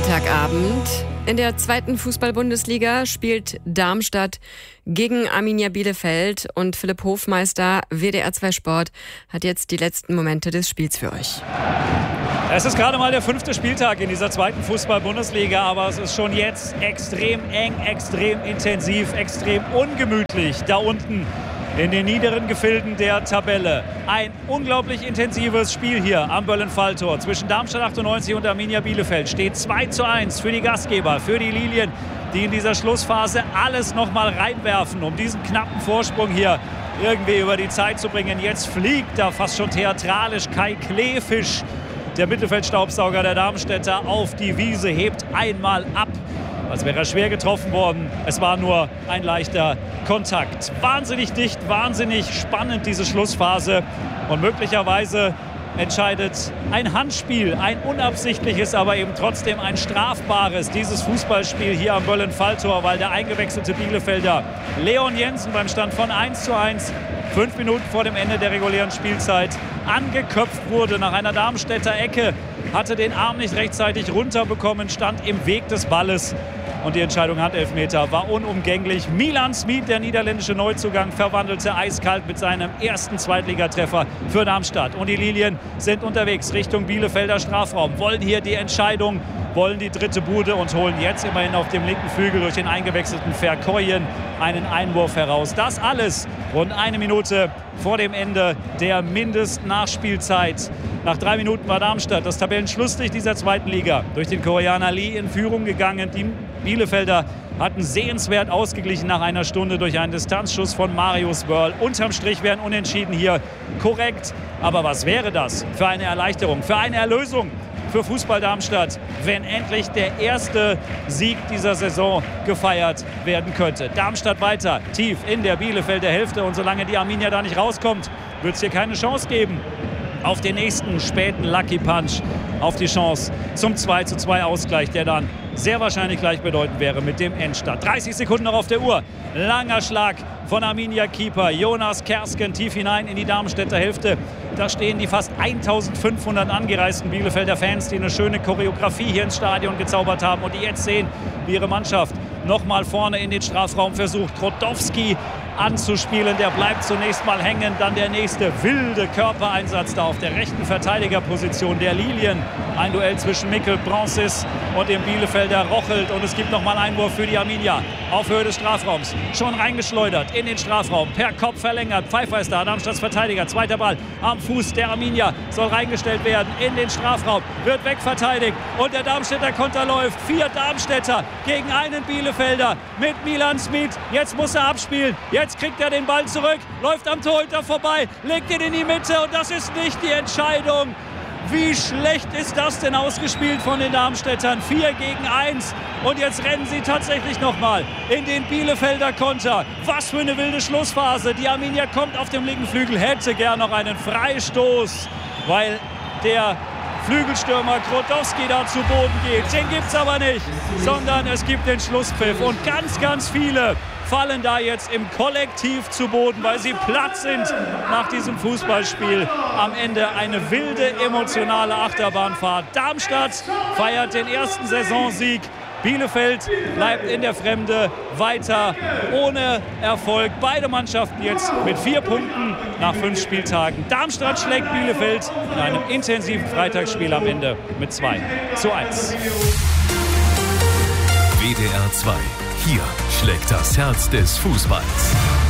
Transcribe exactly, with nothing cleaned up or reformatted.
Freitagabend. In der zweiten Fußball-Bundesliga spielt Darmstadt gegen Arminia Bielefeld und Philipp Hofmeister, W D R zwei Sport, hat jetzt die letzten Momente des Spiels für euch. Es ist gerade mal der fünfte Spieltag in dieser zweiten Fußball-Bundesliga, aber es ist schon jetzt extrem eng, extrem intensiv, extrem ungemütlich da unten in den niederen Gefilden der Tabelle. Ein unglaublich intensives Spiel hier am Böllenfalltor zwischen Darmstadt achtundneunzig und Arminia Bielefeld. Steht zwei zu eins für die Gastgeber, für die Lilien, die in dieser Schlussphase alles noch mal reinwerfen, um diesen knappen Vorsprung hier irgendwie über die Zeit zu bringen. Jetzt fliegt da fast schon theatralisch Kai Kleefisch, der Mittelfeldstaubsauger der Darmstädter, auf die Wiese, hebt einmal ab, als wäre er schwer getroffen worden. Es war nur ein leichter Kontakt. Wahnsinnig dicht, wahnsinnig spannend diese Schlussphase. Und möglicherweise entscheidet ein Handspiel, ein unabsichtliches, aber eben trotzdem ein strafbares, dieses Fußballspiel hier am Böllenfalltor, weil der eingewechselte Bielefelder Leon Jensen beim Stand von eins zu eins fünf Minuten vor dem Ende der regulären Spielzeit angeköpft wurde nach einer Darmstädter Ecke, hatte den Arm nicht rechtzeitig runterbekommen, stand im Weg des Balles. Und die Entscheidung Handelfmeter war unumgänglich. Milan Smit, der niederländische Neuzugang, verwandelte eiskalt mit seinem ersten Zweitligatreffer für Darmstadt. Und die Lilien sind unterwegs Richtung Bielefelder Strafraum, wollen hier die Entscheidung, wollen die dritte Bude und holen jetzt immerhin auf dem linken Flügel durch den eingewechselten Verkoyen einen Einwurf heraus. Das alles rund eine Minute vor dem Ende der Mindestnachspielzeit. Nach drei Minuten war Darmstadt, das Tabellenschlusslicht dieser zweiten Liga, durch den Koreaner Lee in Führung gegangen. Die Bielefelder hatten sehenswert ausgeglichen nach einer Stunde durch einen Distanzschuss von Marius Wörl. Unterm Strich wären Unentschieden hier korrekt. Aber was wäre das für eine Erleichterung, für eine Erlösung für Fußball Darmstadt, wenn endlich der erste Sieg dieser Saison gefeiert werden könnte. Darmstadt weiter tief in der Bielefelder Hälfte, und solange die Arminia da nicht rauskommt, wird es hier keine Chance geben auf den nächsten späten Lucky Punch, auf die Chance zum zwei zu zwei Ausgleich, der dann sehr wahrscheinlich gleichbedeutend wäre mit dem Endstand. dreißig Sekunden noch auf der Uhr. Langer Schlag von Arminia-Keeper Jonas Kersken tief hinein in die Darmstädter Hälfte. Da stehen die fast eintausendfünfhundert angereisten Bielefelder Fans, die eine schöne Choreografie hier ins Stadion gezaubert haben und die jetzt sehen, wie ihre Mannschaft noch mal vorne in den Strafraum versucht, Krodowski anzuspielen. Der bleibt zunächst mal hängen, dann der nächste wilde Körpereinsatz da auf der rechten Verteidigerposition der Lilien. Ein Duell zwischen Mikkel Bronsis und dem Bielefelder Rochelt, und es gibt noch mal einen Einwurf für die Arminia auf Höhe des Strafraums. Schon reingeschleudert in den Strafraum, per Kopf verlängert. Pfeiffer ist da, Darmstadts Verteidiger. Zweiter Ball am Fuß der Arminia, soll reingestellt werden in den Strafraum, wird wegverteidigt und der Darmstädter Konter läuft. Vier Darmstädter gegen einen Bielefelder mit Milan Smit. Jetzt muss er abspielen. Jetzt kriegt er den Ball zurück, läuft am Torhüter vorbei, legt ihn in die Mitte, und das ist nicht die Entscheidung. Wie schlecht ist das denn ausgespielt von den Darmstädtern? vier gegen eins. Und jetzt rennen sie tatsächlich nochmal in den Bielefelder Konter. Was für eine wilde Schlussphase. Die Arminia kommt auf dem linken Flügel, hätte gern noch einen Freistoß, weil der Flügelstürmer Krodowski da zu Boden geht. Den gibt's aber nicht, sondern es gibt den Schlusspfiff. Und ganz, ganz viele fallen da jetzt im Kollektiv zu Boden, weil sie platt sind nach diesem Fußballspiel. Am Ende eine wilde, emotionale Achterbahnfahrt. Darmstadt feiert den ersten Saisonsieg. Bielefeld bleibt in der Fremde weiter ohne Erfolg. Beide Mannschaften jetzt mit vier Punkten nach fünf Spieltagen. Darmstadt schlägt Bielefeld in einem intensiven Freitagsspiel am Ende mit zwei zu eins. W D R zwei. Hier schlägt das Herz des Fußballs.